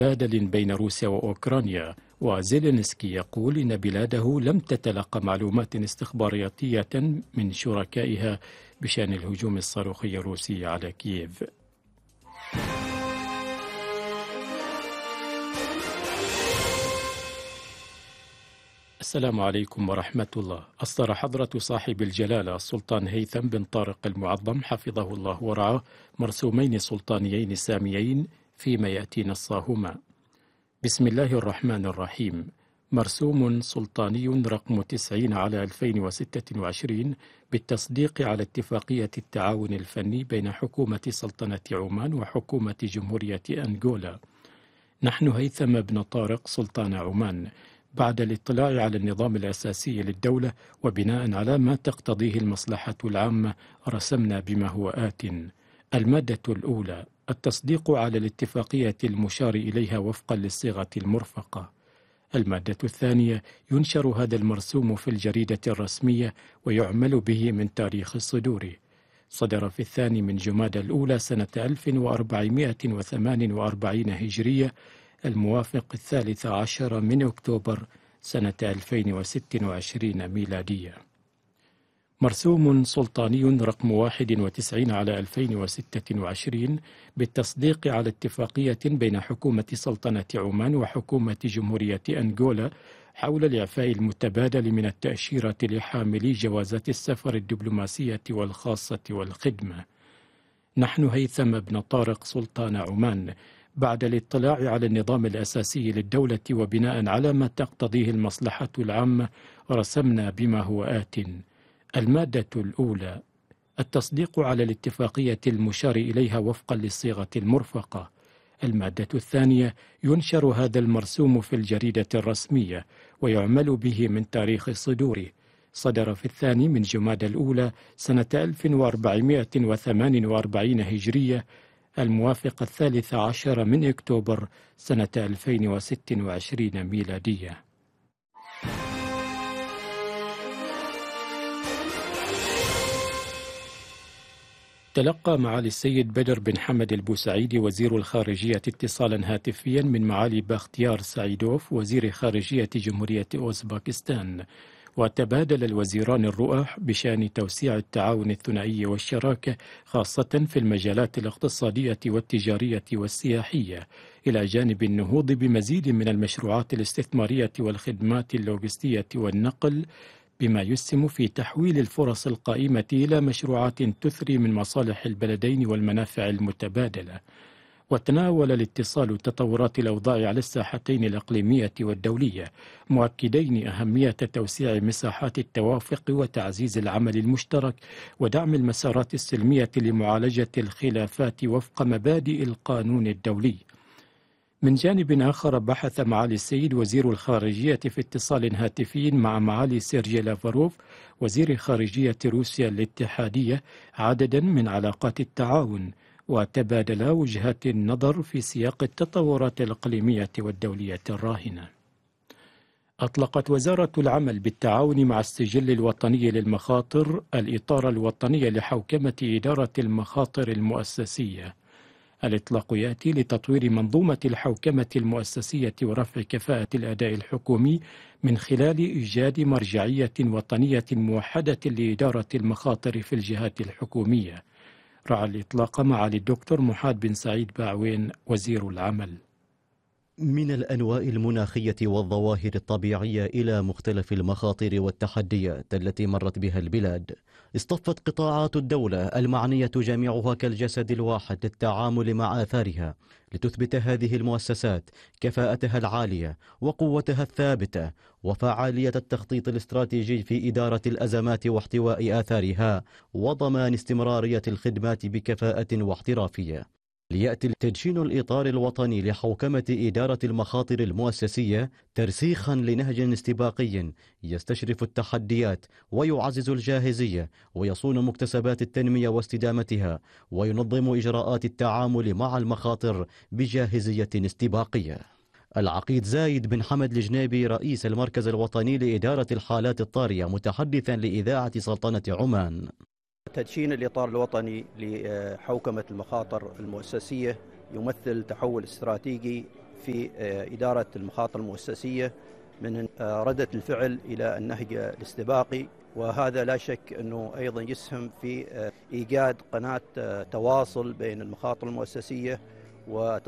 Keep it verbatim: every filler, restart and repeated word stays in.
متبادل بين روسيا وأوكرانيا، وزيلينسكي يقول إن بلاده لم تتلقى معلومات استخباراتية من شركائها بشأن الهجوم الصاروخي الروسي على كييف. السلام عليكم ورحمة الله. أصدر حضرة صاحب الجلالة السلطان هيثم بن طارق المعظم حفظه الله ورعاه مرسومين سلطانيين ساميين فيما يأتي نصاهما. بسم الله الرحمن الرحيم. مرسوم سلطاني رقم تسعين على ألفين وستة وعشرين بالتصديق على اتفاقية التعاون الفني بين حكومة سلطنة عمان وحكومة جمهورية أنغولا. نحن هيثم بن طارق سلطان عمان، بعد الاطلاع على النظام الأساسي للدولة وبناء على ما تقتضيه المصلحة العامة، رسمنا بما هو آت. المادة الأولى: التصديق على الاتفاقية المشار إليها وفقا للصيغة المرفقة. المادة الثانية: ينشر هذا المرسوم في الجريدة الرسمية ويعمل به من تاريخ صدوره. صدر في الثاني من جمادى الأولى سنة ألف وأربعمائة وثمان وأربعين هجرية، الموافق الثالث عشر من أكتوبر سنة ألفين وستة وعشرين ميلادية. مرسوم سلطاني رقم واحد وتسعين على ألفين وستة وعشرين بالتصديق على اتفاقية بين حكومة سلطنة عمان وحكومة جمهورية أنغولا حول الإعفاء المتبادل من التأشيرة لحاملي جوازات السفر الدبلوماسية والخاصة والخدمة. نحن هيثم بن طارق سلطان عمان، بعد الاطلاع على النظام الأساسي للدولة وبناء على ما تقتضيه المصلحة العامة، رسمنا بما هو آت. المادة الأولى: التصديق على الاتفاقية المشار إليها وفقا للصيغة المرفقة. المادة الثانية: ينشر هذا المرسوم في الجريدة الرسمية ويعمل به من تاريخ صدوره. صدر في الثاني من جمادى الأولى سنة ألف وأربعمائة وثمان وأربعين هجرية، الموافق الثالث عشر من أكتوبر سنة ألفين وستة وعشرين ميلادية. تلقى معالي السيد بدر بن حمد البوسعيدي وزير الخارجية اتصالا هاتفيا من معالي باختيار سعيدوف وزير خارجية جمهورية أوزباكستان، وتبادل الوزيران الرؤى بشأن توسيع التعاون الثنائي والشراكة، خاصة في المجالات الاقتصادية والتجارية والسياحية، إلى جانب النهوض بمزيد من المشروعات الاستثمارية والخدمات اللوجستية والنقل، بما يسهم في تحويل الفرص القائمة إلى مشروعات تثري من مصالح البلدين والمنافع المتبادلة. وتناول الاتصال تطورات الأوضاع على الساحتين الإقليمية والدولية، مؤكدين أهمية توسيع مساحات التوافق وتعزيز العمل المشترك ودعم المسارات السلمية لمعالجة الخلافات وفق مبادئ القانون الدولي. من جانب آخر، بحث معالي السيد وزير الخارجية في اتصال هاتفي مع معالي سيرجي لافاروف وزير خارجية روسيا الاتحادية عددا من علاقات التعاون، وتبادلا وجهات النظر في سياق التطورات الإقليمية والدولية الراهنة. أطلقت وزارة العمل بالتعاون مع السجل الوطني للمخاطر الإطار الوطني لحوكمة إدارة المخاطر المؤسسية. الإطلاق يأتي لتطوير منظومة الحوكمة المؤسسية ورفع كفاءة الأداء الحكومي من خلال إيجاد مرجعية وطنية موحدة لإدارة المخاطر في الجهات الحكومية. رعى الإطلاق معالي الدكتور محاد بن سعيد باعوين وزير العمل. من الأنواع المناخية والظواهر الطبيعية إلى مختلف المخاطر والتحديات التي مرت بها البلاد، اصطفت قطاعات الدولة المعنية جميعها كالجسد الواحد للتعامل مع آثارها، لتثبت هذه المؤسسات كفاءتها العالية وقوتها الثابتة وفعالية التخطيط الاستراتيجي في إدارة الأزمات واحتواء آثارها وضمان استمرارية الخدمات بكفاءة واحترافية. ليأتي تدشين الإطار الوطني لحوكمة إدارة المخاطر المؤسسية ترسيخا لنهج استباقي يستشرف التحديات ويعزز الجاهزية ويصون مكتسبات التنمية واستدامتها وينظم إجراءات التعامل مع المخاطر بجاهزية استباقية. العقيد زايد بن حمد الجنيبي رئيس المركز الوطني لإدارة الحالات الطارئة متحدثا لإذاعة سلطنة عمان: تدشين الإطار الوطني لحوكمة المخاطر المؤسسية يمثل تحول استراتيجي في إدارة المخاطر المؤسسية من ردة الفعل إلى النهج الاستباقي، وهذا لا شك أنه أيضا يسهم في إيجاد قناة تواصل بين المخاطر المؤسسية و